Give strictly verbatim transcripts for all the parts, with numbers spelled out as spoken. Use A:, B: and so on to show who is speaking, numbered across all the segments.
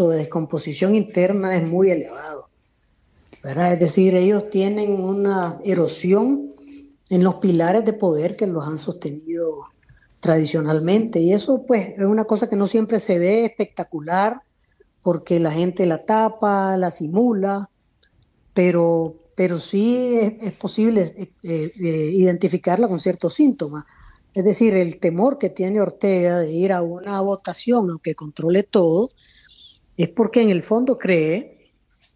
A: proceso de descomposición interna es muy elevado, ¿verdad? Es decir, ellos tienen una erosión en los pilares de poder que los han sostenido tradicionalmente, y eso pues es una cosa que no siempre se ve espectacular porque la gente la tapa, la simula, pero, pero sí es, es posible eh, eh, identificarla con ciertos síntomas. Es decir, el temor que tiene Ortega de ir a una votación, aunque controle todo, es porque en el fondo cree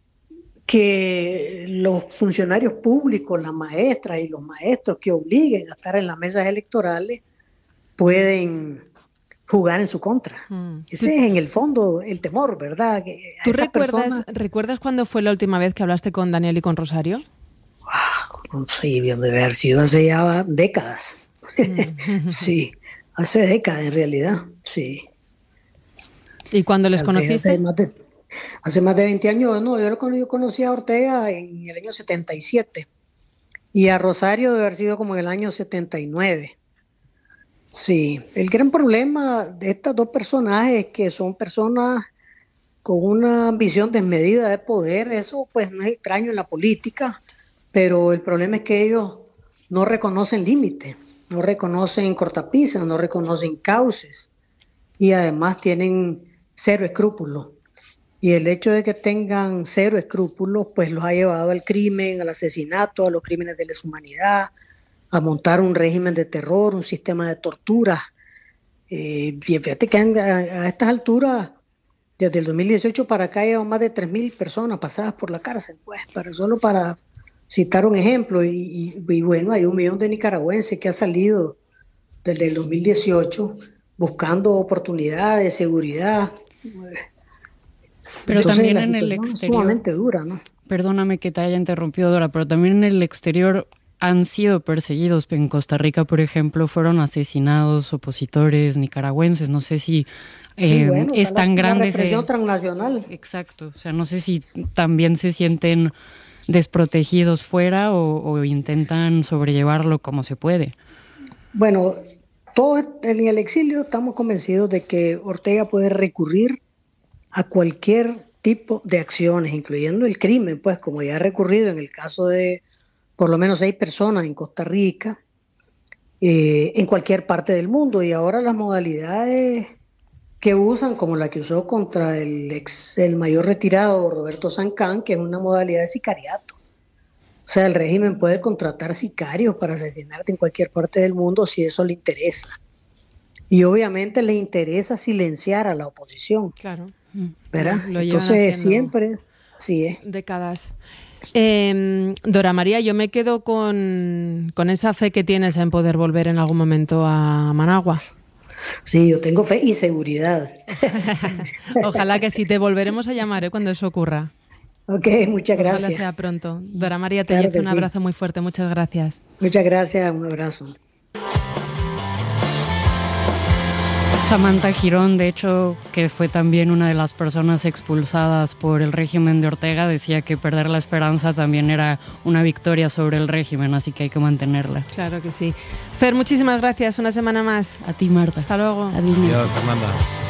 A: que los funcionarios públicos, las maestras y los maestros que obliguen a estar en las mesas electorales pueden jugar en su contra. Mm. Ese ¿Tú, es en el fondo el temor, ¿verdad? Que
B: ¿Tú recuerdas, personas... recuerdas cuándo fue la última vez que hablaste con Daniel y con Rosario?
A: Wow, sí, debe haber sido hace ya décadas. Mm. Sí, hace décadas en realidad, sí.
B: ¿Y cuándo les conociste?
A: Hace más de, hace más de veinte años, no, yo, yo conocí a Ortega en el año setenta y siete y a Rosario debe haber sido como en el año setenta y nueve. Sí, el gran problema de estas dos personajes es que son personas con una ambición desmedida de poder. Eso pues no es extraño en la política, pero el problema es que ellos no reconocen límites, no reconocen cortapisas, no reconocen cauces y además tienen cero escrúpulos. Y el hecho de que tengan cero escrúpulos pues los ha llevado al crimen, al asesinato, a los crímenes de lesa humanidad, a montar un régimen de terror, un sistema de tortura. Eh, fíjate que a, a estas alturas, desde el dos mil dieciocho para acá, llevan más de tres mil personas pasadas por la cárcel, pues, para, solo para citar un ejemplo. Y, y, y bueno, hay un millón de nicaragüenses que ha salido desde el dos mil dieciocho buscando oportunidades, seguridad.
B: Pero
A: Entonces,
B: también
A: la
B: en el
A: situación
B: exterior.
A: Es sumamente dura, ¿no?
B: Perdóname que te haya interrumpido, Dora, pero también en el exterior han sido perseguidos. En Costa Rica, por ejemplo, fueron asesinados opositores nicaragüenses. No sé si eh,
A: sí, bueno,
B: es tan
A: la,
B: grande...
A: La represión
B: ese...
A: transnacional.
B: Exacto. O sea, no sé si también se sienten desprotegidos fuera o, o intentan sobrellevarlo como se puede.
A: Bueno, todos en el exilio estamos convencidos de que Ortega puede recurrir a cualquier tipo de acciones, incluyendo el crimen, pues como ya ha recurrido en el caso de por lo menos seis personas en Costa Rica, eh, en cualquier parte del mundo, y ahora las modalidades que usan, como la que usó contra el ex el mayor retirado Roberto Sancán, que es una modalidad de sicariato. O sea, el régimen puede contratar sicarios para asesinarte en cualquier parte del mundo si eso le interesa. Y obviamente le interesa silenciar a la oposición.
B: Claro.
A: ¿Verdad?
B: Lo, lo
A: Entonces siempre así es.
B: Décadas. Eh, Dora María, yo me quedo con, con esa fe que tienes en poder volver en algún momento a Managua.
A: Sí, yo tengo fe y seguridad.
B: Ojalá que sí, te volveremos a llamar ¿eh? cuando eso ocurra.
A: Ok, muchas gracias.
B: Ojalá sea pronto. Dora María Tellez, claro un abrazo sí. muy fuerte, muchas gracias.
A: Muchas gracias, un abrazo.
B: Samantha Girón, de hecho, que fue también una de las personas expulsadas por el régimen de Ortega, decía que perder la esperanza también era una victoria sobre el régimen, así que hay que mantenerla. Claro que sí. Fer, muchísimas gracias, una semana más. A ti, Marta. Hasta luego.
C: Adiós, Fernanda.